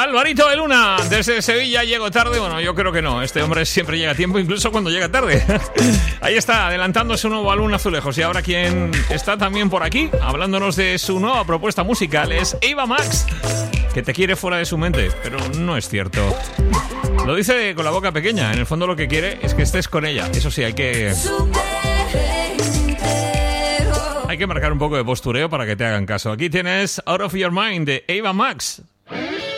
Alvarito de Luna, desde Sevilla. Llego tarde, bueno, yo creo que no. Este hombre siempre llega a tiempo, incluso cuando llega tarde. Ahí está, adelantándose su nuevo álbum Azulejos. Y ahora quien está también por aquí, hablándonos de su nueva propuesta musical, es Eva Max, que te quiere fuera de su mente, pero no es cierto. Lo dice con la boca pequeña. En el fondo lo que quiere es que estés con ella. Eso sí, hay que marcar un poco de postureo para que te hagan caso. Aquí tienes Out of Your Mind de Eva Max.